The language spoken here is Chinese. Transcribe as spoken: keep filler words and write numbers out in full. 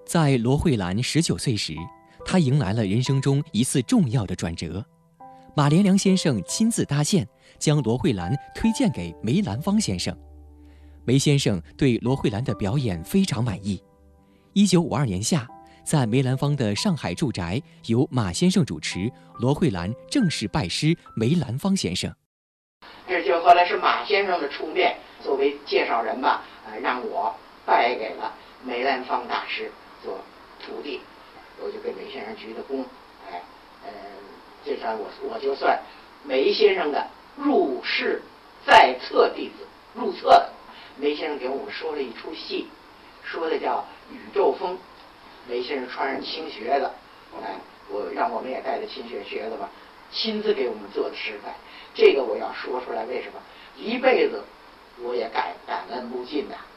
在罗慧兰十九岁时，她迎来了人生中一次重要的转折。马连良先生亲自搭线，将罗慧兰推荐给梅兰芳先生。梅先生对罗慧兰的表演非常满意。一九五二年夏，在梅兰芳的上海住宅，由马先生主持，罗慧兰正式拜师梅兰芳先生。 这就后来是马先生的出面，作为介绍人吧，呃，让我拜给了梅兰芳大师做徒弟，我就给梅先生鞠的躬，哎，呃，这算我我就算梅先生的入室在册弟子，入册的。梅先生给我们说了一出戏，说的叫《宇宙风》，梅先生穿上青靴子，哎，我让我们也带着青靴靴子吧，亲自给我们做的示范。这个我要说出来，为什么？一辈子我也感感恩不尽的。